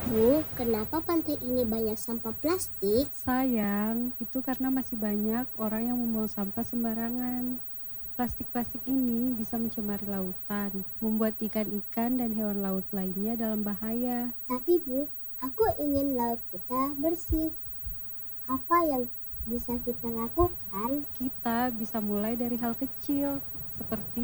Bu, kenapa pantai ini banyak sampah plastik? Sayang, itu karena masih banyak orang yang membuang sampah sembarangan. Plastik-plastik ini bisa mencemari lautan, membuat ikan-ikan dan hewan laut lainnya dalam bahaya. Tapi Bu, aku ingin laut kita bersih. Apa yang bisa kita lakukan? Kita bisa mulai dari hal kecil, seperti